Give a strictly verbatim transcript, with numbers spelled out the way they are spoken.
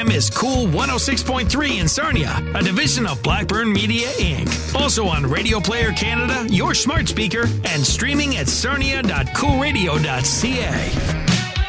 M is Cool one oh six point three in Sarnia, a division of Blackburn Media, Incorporated. Also on Radio Player Canada, your smart speaker, and streaming at sarnia dot cool radio dot c a.